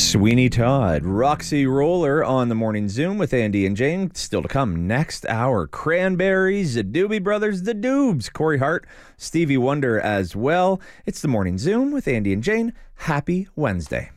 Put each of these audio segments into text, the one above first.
Sweeney Todd, Roxy Roller on the Morning Zoom with Andy and Jane. Still to come next hour. Cranberries, the Doobie Brothers, the Doobs, Corey Hart, Stevie Wonder as well. It's the Morning Zoom with Andy and Jane. Happy Wednesday.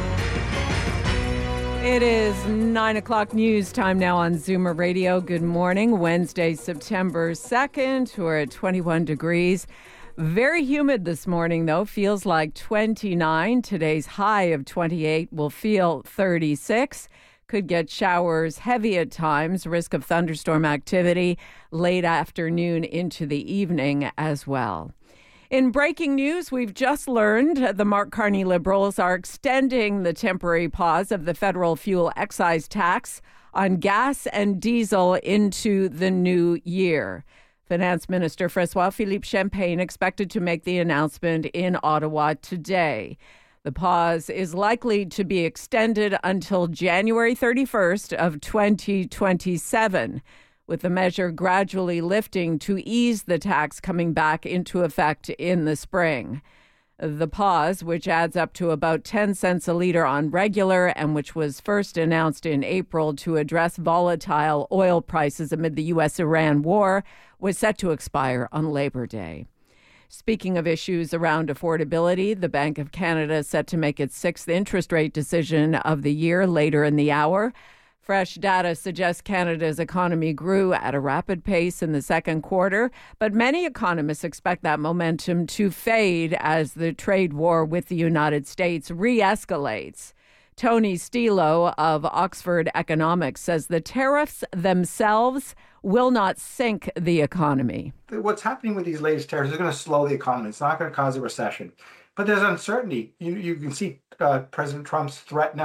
It is 9 o'clock news time now on Zoomer Radio. Good morning. Wednesday, September 2nd. We're at 21 degrees. Very humid this morning, though. Feels like 29. Today's high of 28 will feel 36. Could get showers heavy at times. Risk of thunderstorm activity late afternoon into the evening as well. In breaking news, we've just learned the Mark Carney Liberals are extending the temporary pause of the federal fuel excise tax on gas and diesel into the new year. Finance Minister François-Philippe Champagne expected to make the announcement in Ottawa today. The pause is likely to be extended until January 31st of 2027, with the measure gradually lifting to ease the tax coming back into effect in the spring. The pause, which adds up to about 10 cents a litre on regular and which was first announced in April to address volatile oil prices amid the U.S.-Iran war, was set to expire on Labor Day. Speaking of issues around affordability, the Bank of Canada is set to make its sixth interest rate decision of the year later in the hour. Fresh data suggests Canada's economy grew at a rapid pace in the second quarter, but many economists expect that momentum to fade as the trade war with the United States re-escalates. Tony Stilo of Oxford Economics says the tariffs themselves will not sink the economy. What's happening with these latest tariffs is going to slow the economy. It's not going to cause a recession. But there's uncertainty. You can see President Trump's threat now.